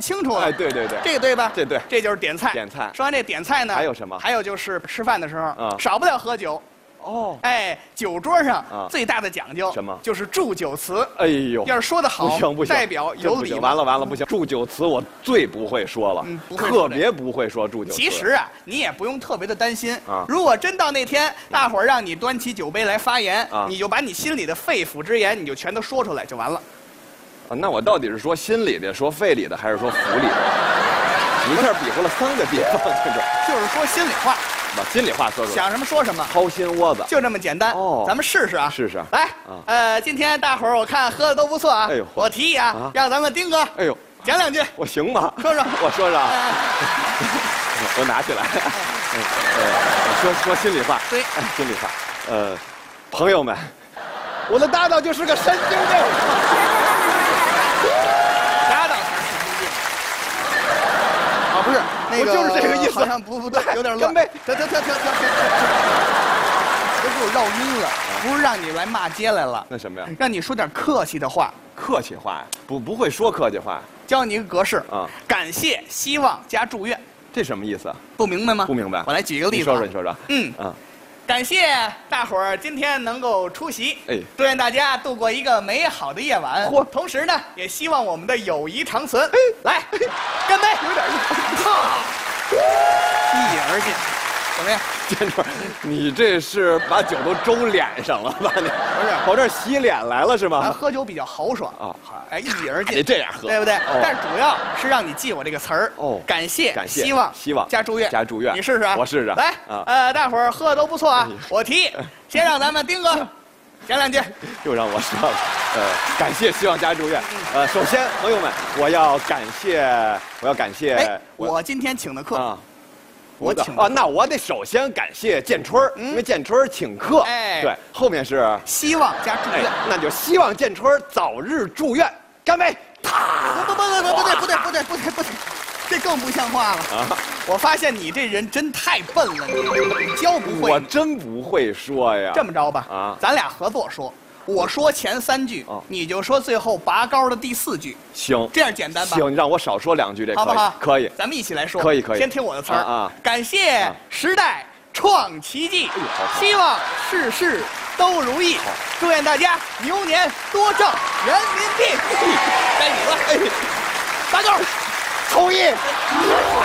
清楚了。 哎，对对对， 这个对吧？ 这对， 这就是点菜。 点菜说完这点菜呢， 还有什么？ 还有就是吃饭的时候， 嗯少不了喝酒。 哦， 哎，酒桌上啊最大的讲究什么就是祝酒词。 哎呦， 要是说得好， 不行不行， 代表有礼貌。 完了完了，不行，祝酒词我最不会说了， 不会说特别不会说祝酒词。 其实啊，你也不用特别的担心啊。 如果真到那天，大伙儿让你端起酒杯来发言， 啊你就把你心里的肺腑之言，你就全都说出来就完了。 那我到底是说心里的，说肺里的，还是说腑里的？你一下比划了3个地方，这个就是说心里话， 把心里话说说， 想什么说什么， 掏心窝子， 就这么简单。 哦咱们试试啊， 试试。 来，今天大伙儿我看喝的都不错啊。 哎呦我提议啊，让咱们丁哥， 哎呦， 讲2句， 我行吗？ 说说， 我说说啊，我拿起来，说心里话， 对， 心里话，朋友们，我的搭档就是个神经病。 搭档才是神经病。啊，不是那个， 我就是这个意思好像不对，有点乱。 干杯！ 停！别给我绕晕了，不是让你来骂街来了， 那什么呀？ 让你说点客气的话。 客气话呀？不会说客气话呀？ 教你一个格式啊， 感谢、希望加祝愿， 这什么意思啊？ 不明白吗？ 不明白。 我来举一个例子。 你说说。 感谢大伙儿今天能够出席， 哎， 祝愿大家度过一个美好的夜晚。 嚯， 同时呢，也希望我们的友谊长存。哎，来，干杯！ 有点意思。 一饮而尽，怎么样？ 建川，你这是把酒都周脸上了吧？你不是跑这儿洗脸来了是咱吗？ 喝酒比较豪爽啊， 哎，一饮而尽， 得这样喝， 对不对？ 哦但主要是让你记我这个词儿哦， 感谢、 感谢希望加祝愿，你试试啊！ 我试试。 来，大伙儿喝的都不错啊，我提议，先让咱们丁哥讲2句。 又让我说了，感谢、希望加祝愿。首先，朋友们，我要感谢， 哎，我今天请的客啊。 我请那我得首先感谢建春，因为建春请客。 哎， 对，后面是希望加祝愿， 那就希望建春早日住院。干杯！ 不对，这更不像话了啊！我发现你这人真太笨了，你教不会。 我真不会说呀。 这么着吧，咱俩合作说。我说前3句，你就说最后拔高的第4句。 行， 这样简单吧？ 行，你让我少说2句，这好不好？ 可以， 咱们一起来说。 可以。 先听我的词儿啊！ 感谢时代创奇迹，希望事事都如意，祝愿大家牛年多挣人民币。该你了，拔高， 同意。